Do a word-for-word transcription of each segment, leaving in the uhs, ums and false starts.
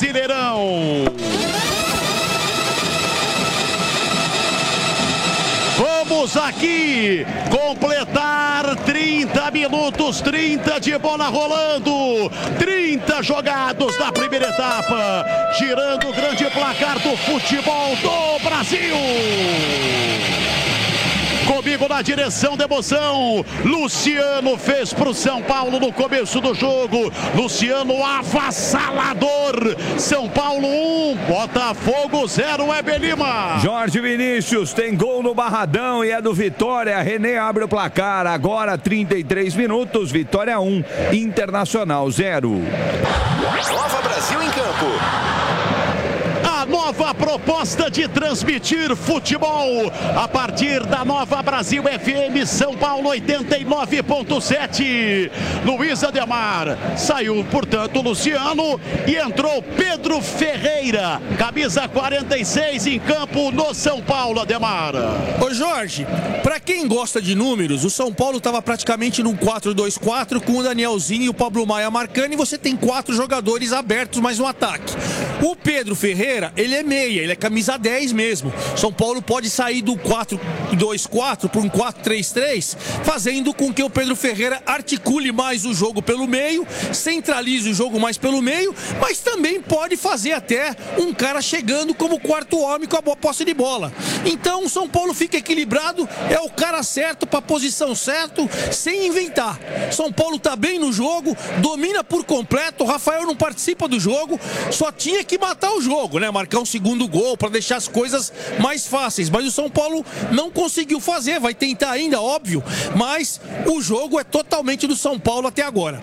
Brasileirão. Vamos aqui completar trinta minutos, trinta de bola rolando, trinta jogados na primeira etapa, girando o grande placar do futebol do Brasil. Comigo na direção da emoção, Luciano fez para o São Paulo no começo do jogo. Luciano avassalador. São Paulo um, Botafogo zero, Weber Lima. Jorge Vinícius tem gol no Barradão e é do Vitória. René abre o placar. Agora trinta e três minutos, Vitória um, Internacional zero. Nova Brasil em campo. Nova proposta de transmitir futebol a partir da Nova Brasil F M, São Paulo oitenta e nove ponto sete. Luiz Ademar, saiu portanto Luciano e entrou Pedro Ferreira, camisa quarenta e seis em campo no São Paulo. Ademar. Ô Jorge, para quem gosta de números, o São Paulo estava praticamente num quatro dois quatro com o Danielzinho e o Pablo Maia marcando, e você tem quatro jogadores abertos mais um ataque. O Pedro Ferreira, ele é meia, ele é camisa dez mesmo. São Paulo pode sair do quatro dois quatro para um quatro três três, fazendo com que o Pedro Ferreira articule mais o jogo pelo meio, centralize o jogo mais pelo meio, mas também pode fazer até um cara chegando como quarto homem com a boa posse de bola. Então o São Paulo fica equilibrado, é o cara certo para a posição certa, sem inventar. São Paulo tá bem no jogo, domina por completo. O Rafael não participa do jogo, só tinha que matar o jogo, né? Marcar um segundo gol para deixar as coisas mais fáceis, mas o São Paulo não conseguiu fazer, vai tentar ainda, óbvio, mas o jogo é totalmente do São Paulo até agora.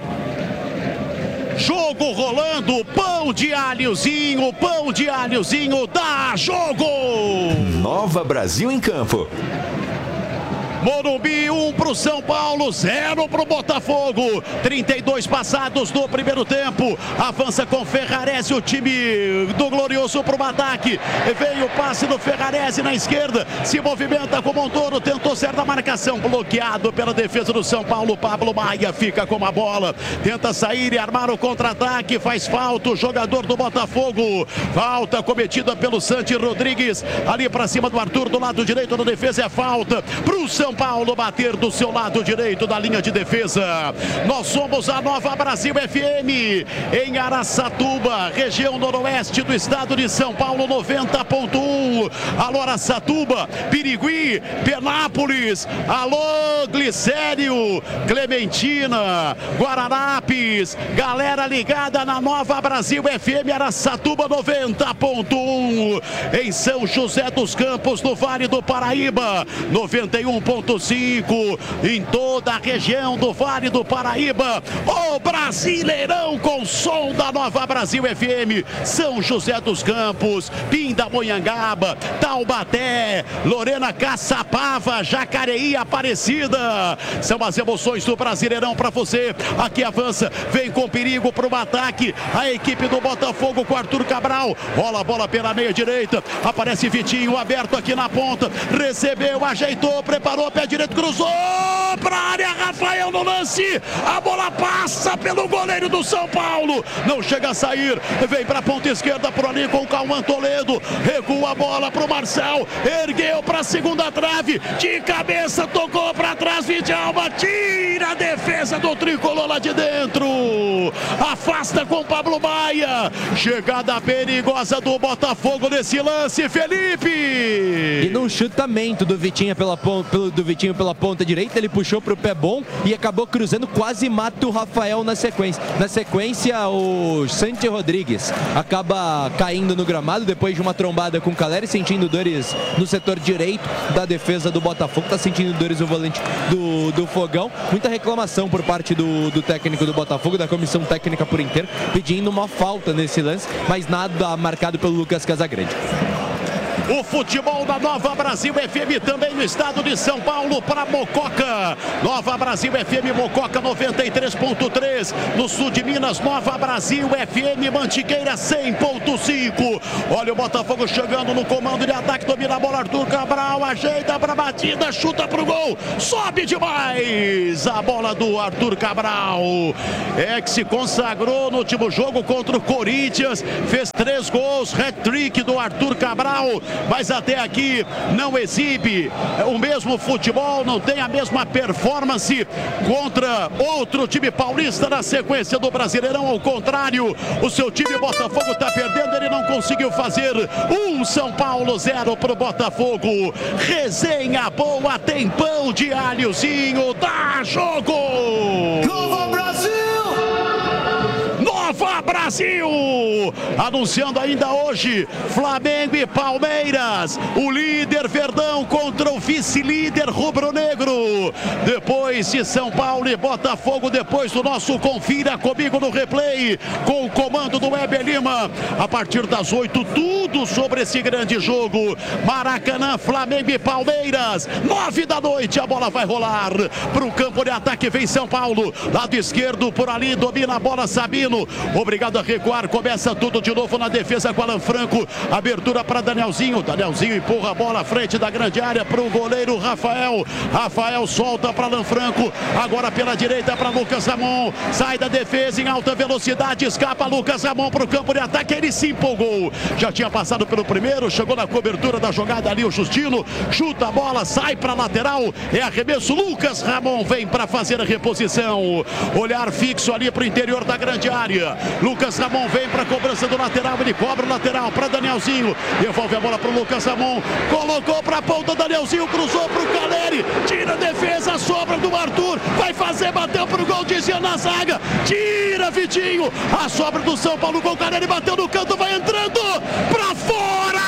Jogo rolando, pão de alhozinho, pão de alhozinho, dá jogo! Nova Brasil em campo. Morumbi, um para o São Paulo, zero para o Botafogo. trinta e dois passados no primeiro tempo. Avança com Ferrarese, o time do Glorioso para o ataque. Veio o passe do Ferrarese na esquerda. Se movimenta com o Montoro, tentou certa marcação. Bloqueado pela defesa do São Paulo. Pablo Maia fica com a bola. Tenta sair e armar o contra-ataque. Faz falta o jogador do Botafogo. Falta cometida pelo Santi Rodrigues. Ali para cima do Arthur, do lado direito da defesa. É falta para o São Paulo bater do seu lado direito da linha de defesa. Nós somos a Nova Brasil F M em Araçatuba, região noroeste do estado de São Paulo, noventa ponto um. Alô Araçatuba, Pirigui, Penápolis, alô Glicério, Clementina, Guararapes, galera ligada na Nova Brasil F M Araçatuba noventa ponto um. Em São José dos Campos, no Vale do Paraíba, noventa e um ponto cinco, em toda a região do Vale do Paraíba, o Brasileirão com som da Nova Brasil F M, São José dos Campos, Pindamonhangaba, Taubaté, Lorena Caçapava, Jacareí, Aparecida, são as emoções do Brasileirão para você. Aqui avança, vem com perigo para o ataque, a equipe do Botafogo com Arthur Cabral, rola a bola pela meia direita, aparece Vitinho aberto aqui na ponta, recebeu, ajeitou, preparou, pé direito, cruzou para a área, Rafael no lance, a bola passa pelo goleiro do São Paulo, não chega a sair, vem para a ponta esquerda por ali com o Cauã Toledo, recua a bola para o Marcel, ergueu para a segunda trave, de cabeça, tocou para trás, Vidalba, tira a defesa do tricolor lá de dentro, afasta com Pablo Maia, chegada perigosa do Botafogo nesse lance, Felipe! E num chutamento do Vitinho pela ponta, pelo, do Vitinho pela ponta direita, ele puxou para o pé bom e acabou cruzando, quase mata o Rafael na sequência. Na sequência, o Santi Rodrigues acaba caindo no gramado depois de uma trombada com o Caleri, sentindo dores no setor direito da defesa do Botafogo, está sentindo dores o volante do, do Fogão. Muita reclamação por parte do, do técnico do Botafogo, da comissão técnica por inteiro, pedindo uma falta nesse lance, mas nada marcado pelo Lucas Casagrande. o futebol da Nova Brasil F M também no estado de São Paulo para Mococa. Nova Brasil F M Mococa noventa e três ponto três. No sul de Minas, Nova Brasil F M Mantiqueira cem ponto cinco. Olha o Botafogo chegando no comando de ataque, domina a bola, Arthur Cabral, ajeita para batida, chuta pro gol, sobe demais a bola do Arthur Cabral. É que se consagrou no último jogo contra o Corinthians, fez três gols, hat-trick do Arthur Cabral, mas até aqui não exibe o mesmo futebol, não tem a mesma performance contra outro time paulista na sequência do Brasileirão. Ao contrário, o seu time Botafogo está perdendo, ele não conseguiu fazer. Um São Paulo, zero pro Botafogo. Resenha boa, tem pão de alhozinho, dá jogo! Nova Brasil! Nova Brasil! Anunciando ainda hoje, Flamengo e Palmeiras, o líder Verdão contra o vice-líder rubro-negro. Depois de São Paulo e Botafogo, depois do nosso Confira Comigo no Replay, com o comando do Weber Lima. A partir das oito, tudo sobre esse grande jogo. Maracanã, Flamengo e Palmeiras, nove da noite, a bola vai rolar para o campo de ataque, vem São Paulo, lado esquerdo por ali, domina a bola Sabino, obrigado a recuar, começa tudo de novo na defesa com Alan Franco, abertura para Danielzinho, Danielzinho empurra a bola à frente da grande área para o goleiro Rafael, Rafael solta para Alan Franco, agora pela direita para Lucas Ramon, sai da defesa em alta velocidade, escapa Lucas Ramon para o campo de ataque, ele se empolgou, já tinha passado pelo primeiro, chegou na cobertura da jogada ali o Justino, chuta a bola, sai para a lateral, é arremesso, Lucas Ramon vem para fazer a reposição, olhar fixo ali para o interior da grande área, Lucas Ramon vem para a cobrança do lateral, ele cobra o lateral para Danielzinho, devolve a bola para o Lucas Ramon, colocou para a ponta, Danielzinho cruzou para o Caleri, tira a defesa, sobra do Arthur, vai fazer, bateu para o gol, dizia na zaga, tira Vitinho, a sobra do São Paulo, gol, Caleri bateu no canto, vai entrando para fora,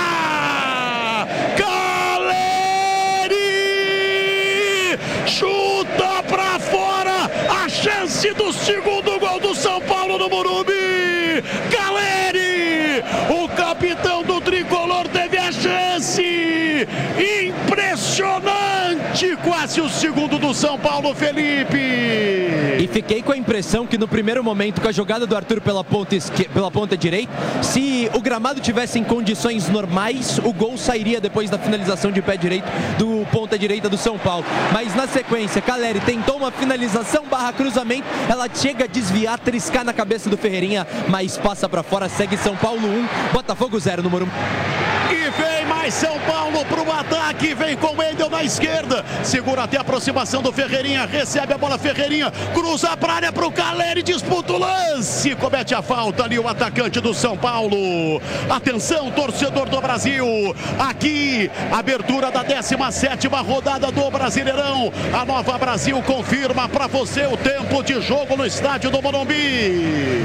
Caleri chuta para fora, a chance do segundo gol do São Paulo no Morumbi, Caleri, o capitão do tricolor teve a chance, impressionante, quase o segundo do São Paulo, Felipe. E fiquei com a impressão que no primeiro momento, com a jogada do Arthur pela ponta, esque... pela ponta direita, se o gramado tivesse em condições normais, o gol sairia depois da finalização de pé direito do ponta direita do São Paulo. Mas na sequência, Caleri tentou uma finalização barra cruzamento, ela chega a desviar, triscar na cabeça do Ferreirinha, mas passa para fora, segue São Paulo um, Botafogo zero no Morumbi. E vem mais São Paulo para o ataque, vem com o Wendel na esquerda, segura até a aproximação do Ferreirinha, recebe a bola Ferreirinha, cruza para a área para o Caleri, disputa o lance, comete a falta ali o atacante do São Paulo. Atenção, torcedor do Brasil, aqui, abertura da décima sétima rodada do Brasileirão, a Nova Brasil confirma para você o tempo de jogo no estádio do Morumbi.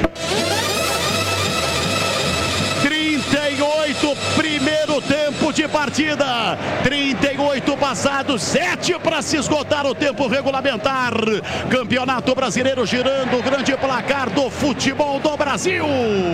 trinta e oito, primeiro tempo de partida, trinta e oito passados, sete para se esgotar o tempo regulamentar. Campeonato Brasileiro girando, o grande placar do futebol do Brasil.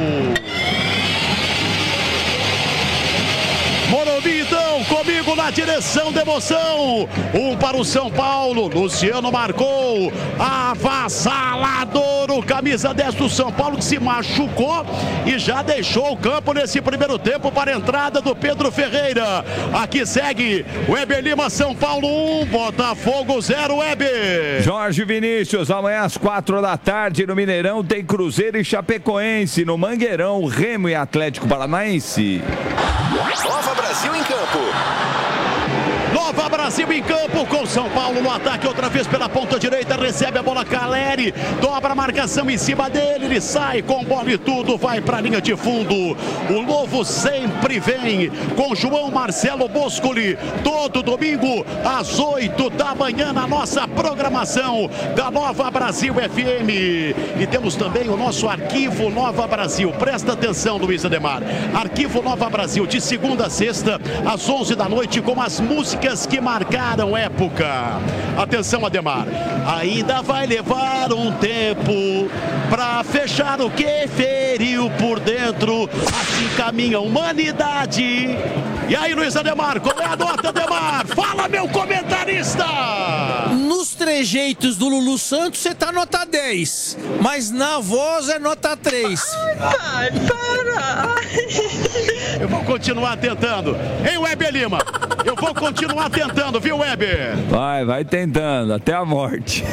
Morumbi, então, comigo na direção da emoção. Um para o São Paulo, Luciano marcou, avassalador, o camisa dez do São Paulo, que se machucou e já deixou o campo nesse primeiro tempo para a entrada do Pedro Ferreira. Aqui segue Weber Lima, São Paulo um, Botafogo zero, Weber. Jorge Vinícius, amanhã às quatro da tarde no Mineirão tem Cruzeiro e Chapecoense, no Mangueirão, Remo e Atlético Paranaense. Nova Brasil em campo. Nova Brasil em campo com São Paulo no ataque, outra vez pela ponta direita, recebe a bola Caleri, dobra a marcação em cima dele, ele sai com bola e tudo, vai para a linha de fundo. O Lobo sempre vem com João Marcelo Boscoli, todo domingo às oito da manhã na nossa programação da Nova Brasil F M. E temos também o nosso Arquivo Nova Brasil, presta atenção, Luiz Ademar, Arquivo Nova Brasil, de segunda a sexta às onze da noite, com as músicas jogadores que marcaram época. Atenção, Ademar. Ainda vai levar um tempo pra fechar o que feriu por dentro. Assim caminha a humanidade. E aí, Luiz Ademar, qual é a nota, Ademar? Fala, meu comentarista! Nos trejeitos do Lulu Santos, você tá nota dez. Mas na voz é nota três. Ai, para! Eu vou continuar tentando. Hein, Weber Lima? Eu vou continuar tentando, viu, Weber? Vai, vai tentando, até a morte.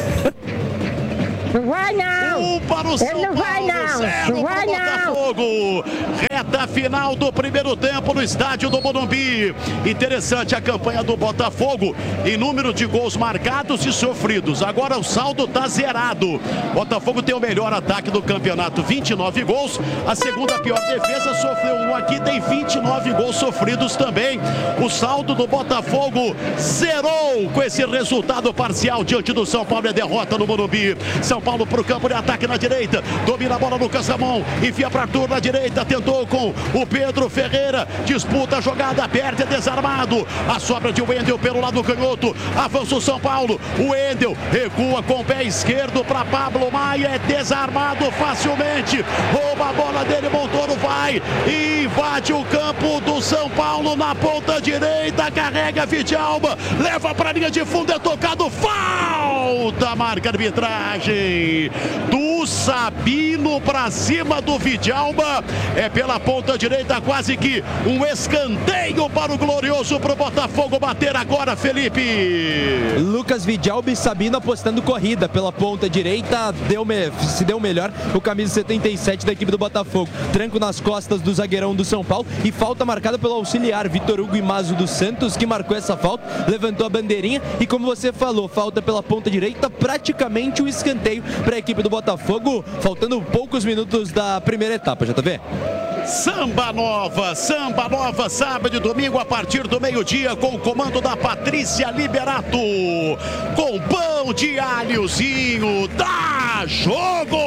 Não vai não! Um para o São Ele não Paulo, vai não! zero Não vai para o não! Botafogo. Reta final do primeiro tempo no estádio do Morumbi. Interessante a campanha do Botafogo em número de gols marcados e sofridos. Agora o saldo está zerado. Botafogo tem o melhor ataque do campeonato, vinte e nove gols. A segunda pior defesa, sofreu um aqui, tem vinte e nove gols sofridos também. O saldo do Botafogo zerou com esse resultado parcial diante do São Paulo. É derrota no Morumbi. São Paulo para o campo de ataque na direita. Domina a bola Lucas Ramon. Enfia para Arthur na direita. Tentou com o Pedro Ferreira. Disputa a jogada. Perde, é desarmado. A sobra de Wendel pelo lado canhoto. Avança o São Paulo. O Wendel recua com o pé esquerdo para Pablo Maia. É desarmado facilmente. Rouba a bola dele. Montoro vai. Invade o campo do São Paulo na ponta direita. Carrega Vidalba. Leva para a linha de fundo. É tocado. Falta. Marca a arbitragem do Sabino para cima do Vidalba. É pela ponta direita, quase que um escanteio para o glorioso, para o Botafogo bater agora, Felipe. Lucas Vidalba e Sabino apostando corrida pela ponta direita. Deu me... Se deu melhor o camisa setenta e sete da equipe do Botafogo. Tranco nas costas do zagueirão do São Paulo e falta marcada pelo auxiliar Vitor Hugo Imazo dos Santos, que marcou essa falta, levantou a bandeirinha e, como você falou, falta pela ponta direita, praticamente um escanteio para a equipe do Botafogo, faltando poucos minutos da primeira etapa, já tá vendo? Samba Nova, Samba Nova, sábado e domingo a partir do meio-dia, com o comando da Patrícia Liberato, com pão de alhozinho, dá jogo!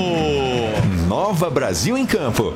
Nova Brasil em campo.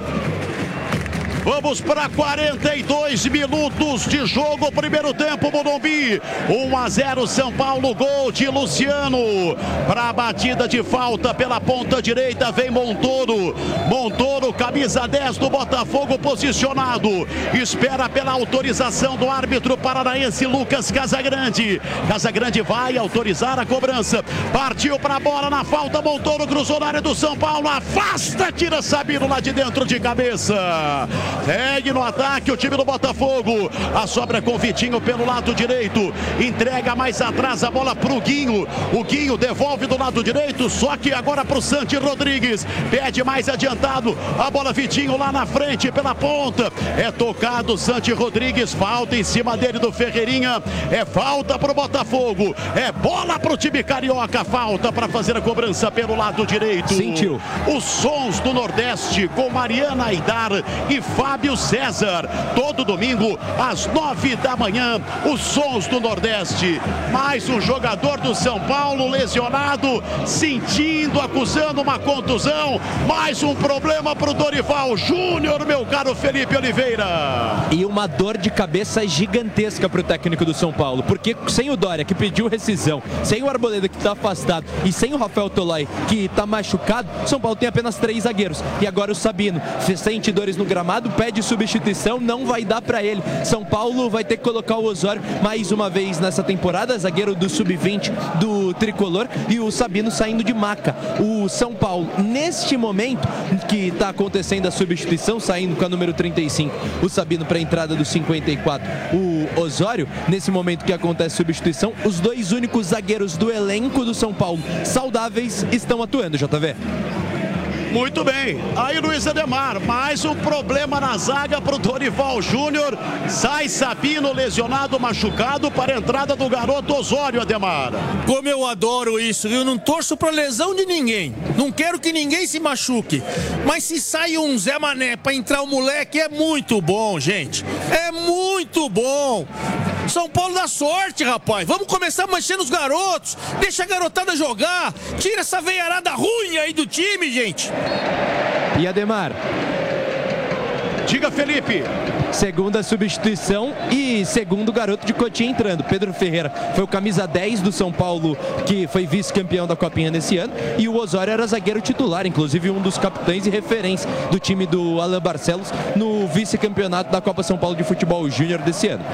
Vamos para quarenta e dois minutos de jogo, primeiro tempo, Morumbi, um a zero São Paulo, gol de Luciano. Para a batida de falta pela ponta direita vem Montoro. Montoro, camisa dez do Botafogo, posicionado. Espera pela autorização do árbitro paranaense Lucas Casagrande. Casagrande vai autorizar a cobrança. Partiu para a bola na falta, Montoro cruzou na área do São Paulo, afasta, tira Sabino lá de dentro de cabeça. Segue no ataque o time do Botafogo. A sobra com o Vitinho pelo lado direito. Entrega mais atrás a bola pro Guinho. O Guinho devolve do lado direito, só que agora pro Santi Rodrigues. Pede mais adiantado. A bola Vitinho lá na frente pela ponta. É tocado Santi Rodrigues. Falta em cima dele do Ferreirinha. É falta pro Botafogo. É bola pro time carioca. Falta para fazer a cobrança pelo lado direito. Sentiu. Os sons do Nordeste com Mariana Aidar e Fábio César, todo domingo às nove da manhã, os sons do Nordeste. Mais um jogador do São Paulo lesionado, sentindo, acusando uma contusão. Mais um problema para o Dorival Júnior, meu caro Felipe Oliveira. E uma dor de cabeça gigantesca para o técnico do São Paulo, porque sem o Dória, que pediu rescisão, sem o Arboleda, que está afastado, e sem o Rafael Tolói, que está machucado, São Paulo tem apenas três zagueiros. E agora o Sabino sente dores no gramado, pede substituição, não vai dar para ele. São Paulo vai ter que colocar o Osório mais uma vez nessa temporada, zagueiro do sub vinte do Tricolor, e o Sabino saindo de maca. O São Paulo, neste momento que está acontecendo a substituição, saindo com a número trinta e cinco, o Sabino para a entrada do cinquenta e quatro, o Osório, nesse momento que acontece a substituição, os dois únicos zagueiros do elenco do São Paulo saudáveis estão atuando, J V. Muito bem, aí Luiz Ademar, mais um problema na zaga para o Dorival Júnior. Sai Sabino lesionado, machucado, para a entrada do garoto Osório, Ademar. Como eu adoro isso, eu não torço para lesão de ninguém, não quero que ninguém se machuque, mas se sai um Zé Mané para entrar o moleque, é muito bom, gente, é muito bom. São Paulo dá sorte, rapaz. Vamos começar manchando os garotos. Deixa a garotada jogar. Tira essa veiarada ruim aí do time, gente. E Ademar, Diga, Felipe. Segunda substituição e segundo garoto de Cotia entrando. Pedro Ferreira foi o camisa dez do São Paulo, que foi vice-campeão da Copinha nesse ano. E o Osório era zagueiro titular, inclusive um dos capitães e referência do time do Alain Barcelos no vice-campeonato da Copa São Paulo de Futebol Júnior desse ano.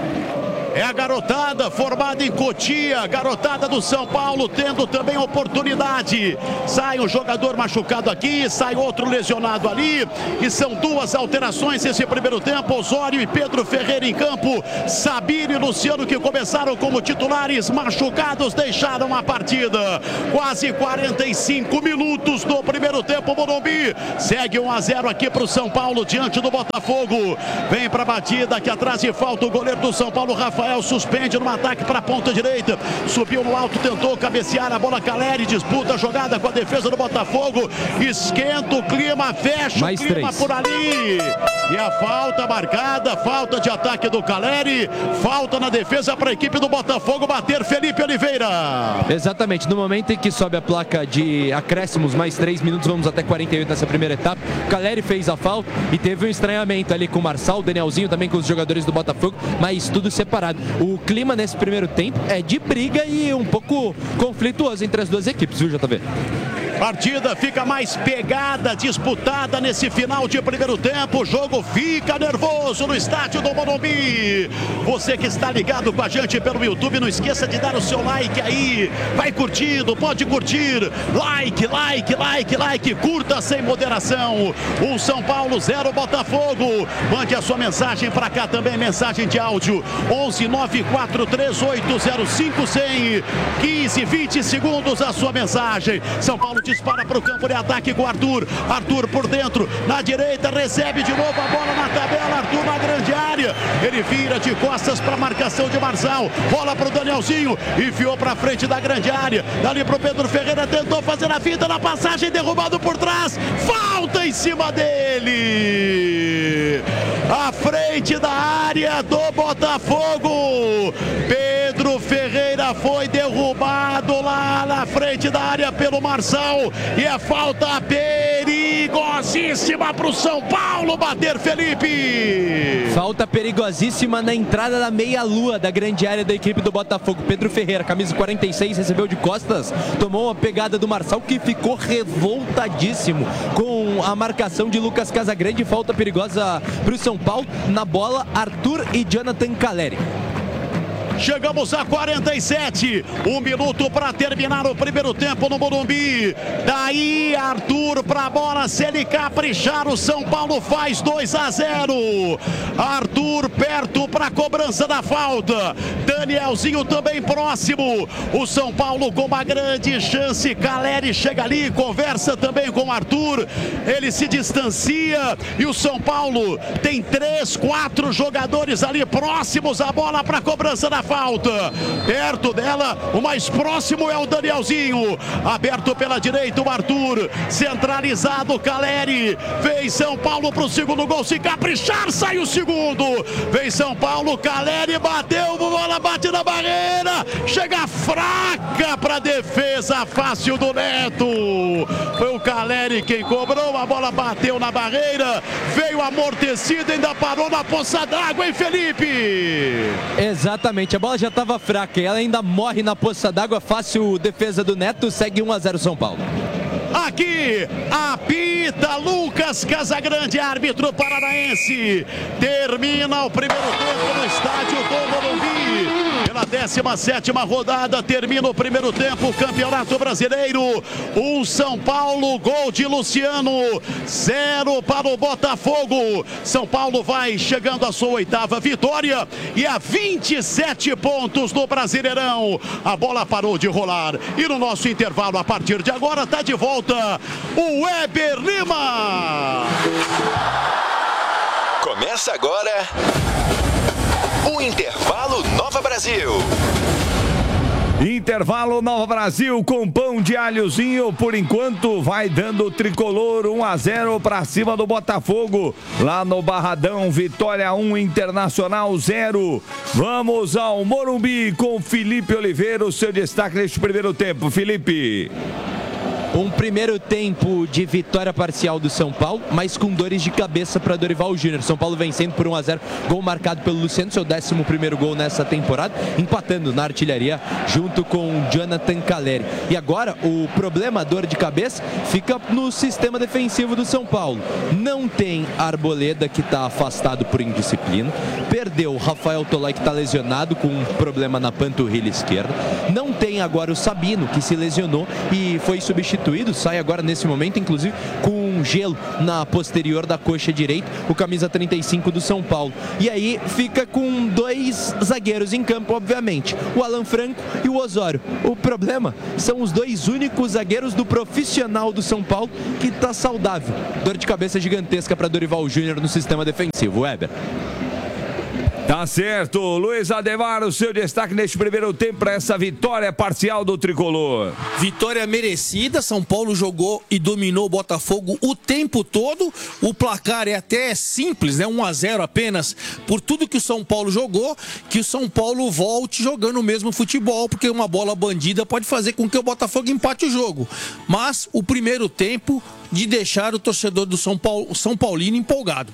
É a garotada formada em Cotia, garotada do São Paulo, tendo também oportunidade. Sai um jogador machucado aqui, sai outro lesionado ali. E são duas alterações nesse primeiro tempo. Osório e Pedro Ferreira em campo. Sabino e Luciano, que começaram como titulares, machucados, deixaram a partida. Quase quarenta e cinco minutos do primeiro tempo. Morumbi segue um a zero aqui para o São Paulo, diante do Botafogo. Vem para a batida, aqui atrás de falta o goleiro do São Paulo, Rafael. Rafael suspende no ataque para a ponta direita. Subiu no alto, tentou cabecear a bola. Caleri disputa a jogada com a defesa do Botafogo. Esquenta o clima, fecha Mais o clima três. por ali. E a falta marcada, falta de ataque do Caleri. Falta na defesa para a equipe do Botafogo bater. Felipe Oliveira. Exatamente, no momento em que sobe a placa de acréscimos, mais três minutos, vamos até quarenta e oito nessa primeira etapa. Caleri fez a falta e teve um estranhamento ali com o Marçal, o Danielzinho também com os jogadores do Botafogo, mas tudo separado. O clima nesse primeiro tempo é de briga e um pouco conflituoso entre as duas equipes, viu, J V? Partida fica mais pegada, disputada nesse final de primeiro tempo. O jogo fica nervoso no estádio do Morumbi. Você que está ligado com a gente pelo YouTube, não esqueça de dar o seu like aí. Vai curtindo, pode curtir. Like, like, like, like. Curta sem moderação. Um São Paulo, zero Botafogo. Mande a sua mensagem para cá também, mensagem de áudio. onze nove quatro três oito zero cinco zero zero. quinze, vinte segundos a sua mensagem. São Paulo dispara para o campo de ataque com o Arthur. Arthur por dentro, na direita, recebe de novo a bola na tabela. Arthur na grande área. Ele vira de costas para a marcação de Marçal. Bola para o Danielzinho. Enfiou para frente da grande área. Dali para o Pedro Ferreira. Tentou fazer a finta na passagem. Derrubado por trás. Falta em cima dele. À frente da área do Botafogo. Pedro Ferreira foi derrubado lá na frente da área pelo Marçal. E é falta perigosíssima para o São Paulo bater, Felipe. Falta perigosíssima na entrada da meia-lua da grande área da equipe do Botafogo. Pedro Ferreira, camisa quarenta e seis, recebeu de costas, tomou uma pegada do Marçal, que ficou revoltadíssimo com a marcação de Lucas Casagrande. Falta perigosa para o São Paulo. Na bola, Arthur e Jonathan Caleri. Chegamos a quarenta e sete, um minuto para terminar o primeiro tempo no Morumbi. Daí Arthur para a bola, se ele caprichar, o São Paulo faz dois a zero. Arthur perto para a cobrança da falta. Danielzinho também próximo. O São Paulo com uma grande chance. Caleri chega ali, conversa também com o Arthur. Ele se distancia e o São Paulo tem três, quatro jogadores ali próximos à bola para a cobrança da falta. Falta, perto dela, o mais próximo é o Danielzinho, aberto pela direita o Arthur, centralizado o Caleri, vem São Paulo para o segundo gol, se caprichar sai o segundo, vem São Paulo, Caleri bateu, bola bate na barreira, chega fraca para a defesa fácil do Neto, foi o Caleri quem cobrou, a bola bateu na barreira, veio amortecida, ainda parou na poça d'água, hein, Felipe? Exatamente, a bola já estava fraca e ela ainda morre na poça d'água. Fácil defesa do Neto, segue um a zero São Paulo. Aqui, apita Lucas Casagrande, árbitro paranaense. Termina o primeiro tempo no estádio do Morumbi. Pela décima sétima rodada, termina o primeiro tempo, o Campeonato Brasileiro. Um São Paulo, gol de Luciano, zero para o Botafogo. São Paulo vai chegando à sua oitava vitória e a vinte e sete pontos do Brasileirão. A bola parou de rolar e no nosso intervalo, a partir de agora, está de volta o Weber Lima. Começa agora o Intervalo Nova Brasil. Intervalo Nova Brasil com pão de alhozinho. Por enquanto vai dando o tricolor um a zero para cima do Botafogo. Lá no Barradão, Vitória um, Internacional zero. Vamos ao Morumbi com Felipe Oliveira. O seu destaque neste primeiro tempo, Felipe. Um primeiro tempo de vitória parcial do São Paulo, mas com dores de cabeça para Dorival Júnior. São Paulo vencendo por um a zero, gol marcado pelo Luciano, seu décimo primeiro gol nessa temporada, empatando na artilharia junto com Jonathan Calleri. E agora o problema, a dor de cabeça, fica no sistema defensivo do São Paulo. Não tem Arboleda, que está afastado por indisciplina, perdeu Rafael Tolói, que está lesionado com um problema na panturrilha esquerda, não tem agora o Sabino, que se lesionou e foi substituído, sai agora nesse momento, inclusive com um gelo na posterior da coxa direita, o camisa trinta e cinco do São Paulo. E aí fica com dois zagueiros em campo, obviamente, o Alan Franco e o Osório. O problema são os dois únicos zagueiros do profissional do São Paulo que está saudável. Dor de cabeça gigantesca para Dorival Júnior no sistema defensivo. Weber. Tá certo, Luiz Ademar, o seu destaque neste primeiro tempo para essa vitória parcial do Tricolor. Vitória merecida, São Paulo jogou e dominou o Botafogo o tempo todo. O placar é até simples, né? um a zero apenas, por tudo que o São Paulo jogou, que o São Paulo volte jogando o mesmo futebol, porque uma bola bandida pode fazer com que o Botafogo empate o jogo. Mas o primeiro tempo de deixar o torcedor do São Paulo, São Paulino empolgado.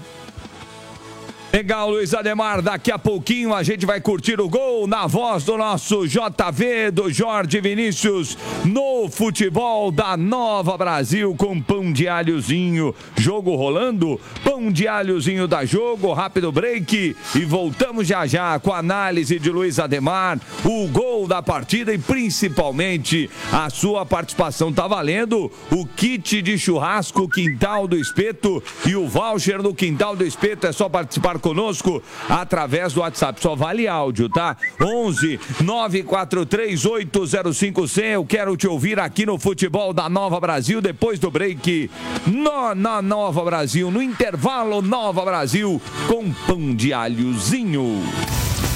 Legal, Luiz Ademar, daqui a pouquinho a gente vai curtir o gol na voz do nosso J V, do Jorge Vinícius, no futebol da Nova Brasil, com pão de alhozinho. Jogo rolando, pão de alhozinho da Jogo, rápido break e voltamos já já com a análise de Luiz Ademar, o gol da partida e principalmente a sua participação. Tá valendo o kit de churrasco Quintal do Espeto e o voucher no Quintal do Espeto. É só participar conosco através do WhatsApp, só vale áudio, tá? onze nove quatro três oito zero cinco cem. Eu quero te ouvir aqui no Futebol da Nova Brasil, depois do break no, na Nova Brasil, no intervalo Nova Brasil, com pão de alhozinho.